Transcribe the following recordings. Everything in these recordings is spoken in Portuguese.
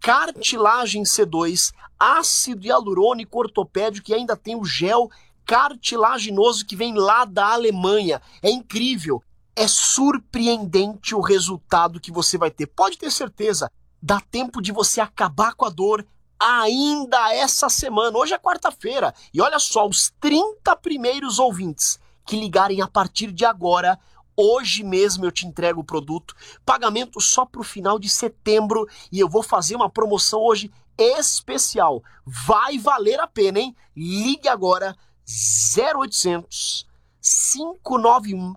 cartilagem C2, ácido hialurônico ortopédico e ainda tem o gel cartilaginoso que vem lá da Alemanha. É incrível, é surpreendente o resultado que você vai ter. Pode ter certeza, dá tempo de você acabar com a dor ainda essa semana. Hoje é quarta-feira e olha só, os 30 primeiros ouvintes que ligarem a partir de agora, hoje mesmo eu te entrego o produto, pagamento só para o final de setembro e eu vou fazer uma promoção hoje especial. Vai valer a pena, hein? Ligue agora 0800 591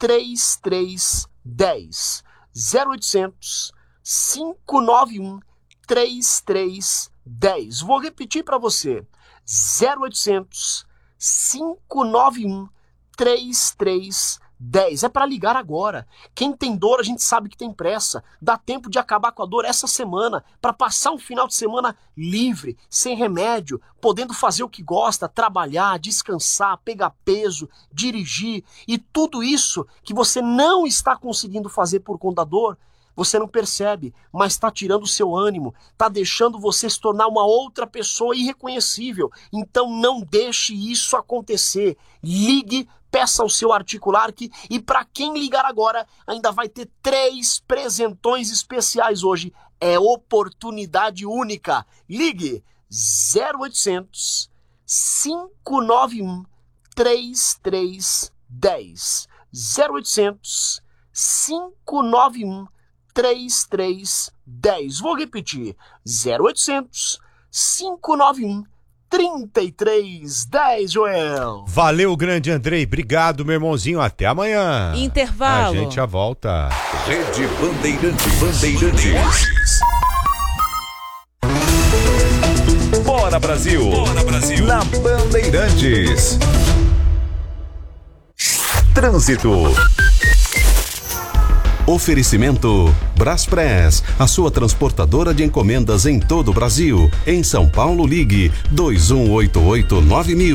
3310. 0800 591 3310. Vou repetir para você. 0800 591 3310. É para ligar agora. Quem tem dor, a gente sabe que tem pressa. Dá tempo de acabar com a dor essa semana, para passar um final de semana livre, sem remédio, podendo fazer o que gosta, trabalhar, descansar, pegar peso, dirigir. E tudo isso que você não está conseguindo fazer por conta da dor, você não percebe, mas está tirando o seu ânimo, está deixando você se tornar uma outra pessoa irreconhecível. Então não deixe isso acontecer. Ligue, peça o seu articular e para quem ligar agora ainda vai ter 3 presentões especiais hoje. É oportunidade única. Ligue 0800 591 3310. 0800 591 3310. Vou repetir. 0800 591 3310, Joel. Valeu, grande Andrei. Obrigado, meu irmãozinho. Até amanhã. Intervalo. A gente já volta. Rede Bandeirantes. Bora, Brasil. Bora, Brasil. Na Bandeirantes. Trânsito. Oferecimento Braspress, a sua transportadora de encomendas em todo o Brasil. Em São Paulo, ligue 2188-9000.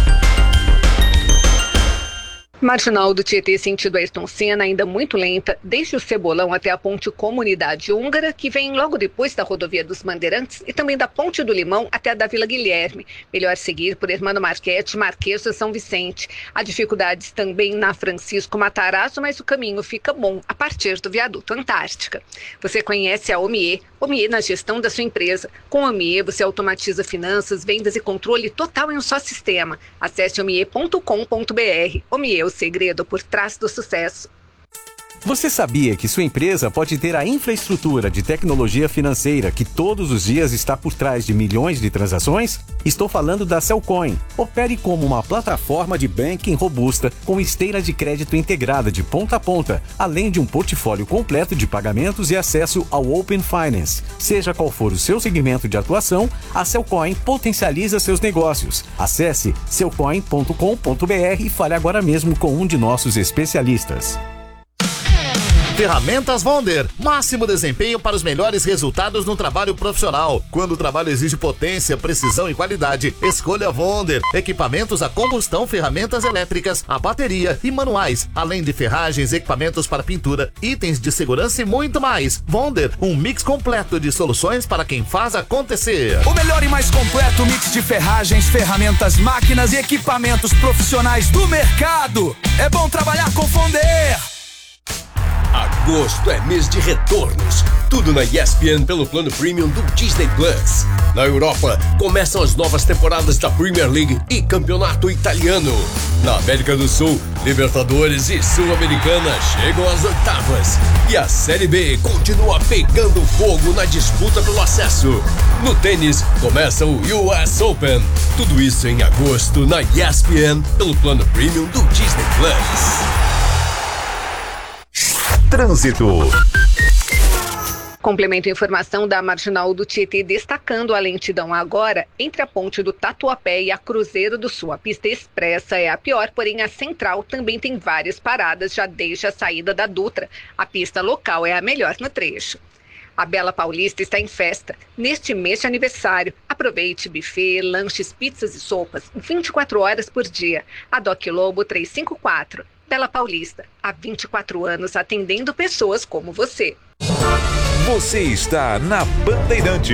Marginal do Tietê sentido Ayrton Senna ainda muito lenta, desde o Cebolão até a ponte Comunidade Húngara, que vem logo depois da rodovia dos Bandeirantes, e também da ponte do Limão até a da Vila Guilherme. Melhor seguir por Hermano Marquete, Marquês e São Vicente. Há dificuldades também na Francisco Matarazzo, mas o caminho fica bom a partir do viaduto Antártica. Você conhece a Omie na gestão da sua empresa. Com a Omie, você automatiza finanças, vendas e controle total em um só sistema. Acesse omie.com.br. Omie, o segredo por trás do sucesso. Você sabia que sua empresa pode ter a infraestrutura de tecnologia financeira que todos os dias está por trás de milhões de transações? Estou falando da Cellcoin. Opere como uma plataforma de banking robusta com esteira de crédito integrada de ponta a ponta, além de um portfólio completo de pagamentos e acesso ao Open Finance. Seja qual for o seu segmento de atuação, a Cellcoin potencializa seus negócios. Acesse cellcoin.com.br e fale agora mesmo com um de nossos especialistas. Ferramentas Wonder, máximo desempenho para os melhores resultados no trabalho profissional. Quando o trabalho exige potência, precisão e qualidade, escolha Wonder. Equipamentos a combustão, ferramentas elétricas, a bateria e manuais, além de ferragens, equipamentos para pintura, itens de segurança e muito mais. Wonder, um mix completo de soluções para quem faz acontecer. O melhor e mais completo mix de ferragens, ferramentas, máquinas e equipamentos profissionais do mercado. É bom trabalhar com Wonder. Agosto é mês de retornos. Tudo na ESPN pelo plano premium do Disney Plus. Na Europa, começam as novas temporadas da Premier League e Campeonato Italiano. Na América do Sul, Libertadores e Sul-Americana chegam às oitavas. E a Série B continua pegando fogo na disputa pelo acesso. No tênis, começa o US Open. Tudo isso em agosto na ESPN pelo plano premium do Disney Plus. Trânsito. Complemento a informação da Marginal do Tietê destacando a lentidão agora entre a ponte do Tatuapé e a Cruzeiro do Sul. A pista expressa é a pior, porém a central também tem várias paradas já desde a saída da Dutra. A pista local é a melhor no trecho. A Bela Paulista está em festa neste mês de aniversário. Aproveite buffet, lanches, pizzas e sopas 24 horas por dia. A Doc Lobo 354. Bela Paulista, há 24 anos atendendo pessoas como você. Você está na Bandeirantes.